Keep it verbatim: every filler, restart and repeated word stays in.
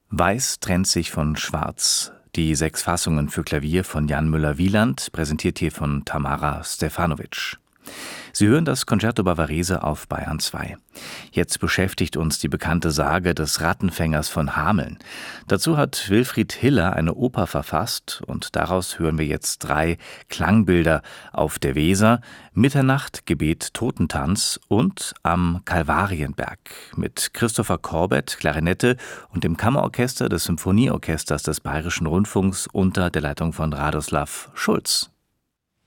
Weiß trennt sich von Schwarz. Die sechs Fassungen für Klavier von Jan Müller-Wieland, präsentiert hier von Tamara Stefanovic. Sie hören das Concerto Bavarese auf Bayern zwei. Jetzt beschäftigt uns die bekannte Sage des Rattenfängers von Hameln. Dazu hat Wilfried Hiller eine Oper verfasst und daraus hören wir jetzt drei Klangbilder auf der Weser: Mitternacht, Gebet, Totentanz und Am Kalvarienberg mit Christopher Corbett, Klarinette und dem Kammerorchester des Symphonieorchesters des Bayerischen Rundfunks unter der Leitung von Radoslav Schulz.